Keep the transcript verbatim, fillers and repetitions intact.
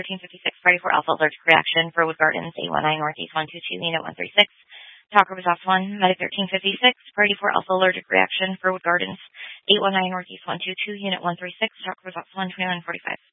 thirteen fifty-six, Party four Alpha Allergic Reaction for Wood Gardens, eight one nine Northeast one two two, Unit one thirty-six. Talker was off one, Medic thirteen fifty-six, Party four Alpha Allergic Reaction for Wood Gardens, eight one nine Northeast one two two, Unit one thirty-six. Talker was off one, twenty-one forty-five.